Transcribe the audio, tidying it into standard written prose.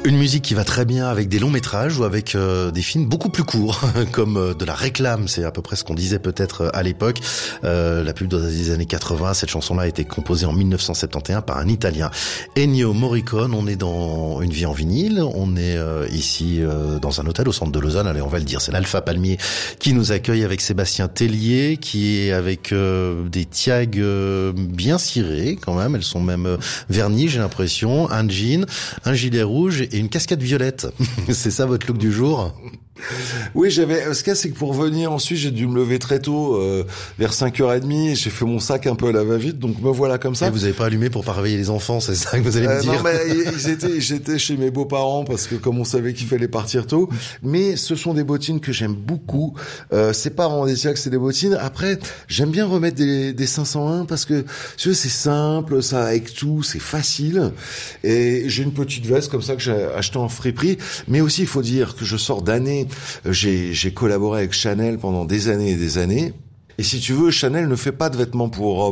Une musique qui va très bien avec des longs métrages ou avec des films beaucoup plus courts, comme de la réclame, c'est à peu près ce qu'on disait peut-être à l'époque. La pub des années 80, cette chanson-là a été composée en 1971 par un Italien, Ennio Morricone. On est dans Une vie en vinyle, on est ici dans un hôtel au centre de Lausanne, allez on va le dire, c'est l'Alpha Palmier qui nous accueille avec Sébastien Tellier, qui est avec des tiags bien cirées quand même, elles sont même vernies j'ai l'impression, un jean, un gilet rouge et une casquette violette. C'est ça votre look du jour? Oui, ce cas c'est que pour venir ensuite, j'ai dû me lever très tôt, vers 5h30, et j'ai fait mon sac un peu à la va-vite, donc me voilà comme ça. Et vous avez pas allumé pour pas réveiller les enfants, c'est ça que vous allez me dire? Non, mais j'étais chez mes beaux-parents parce que comme on savait qu'il fallait partir tôt, mais ce sont des bottines que j'aime beaucoup. C'est pas vraiment des tiags, c'est des bottines. Après, j'aime bien remettre des 501 parce que tu vois, c'est simple, ça avec tout, c'est facile. Et j'ai une petite veste comme ça que j'ai achetée en friperie, mais aussi il faut dire que je sors d'années. J'ai collaboré avec Chanel pendant des années et des années. Et si tu veux, Chanel ne fait pas de vêtements pour hommes.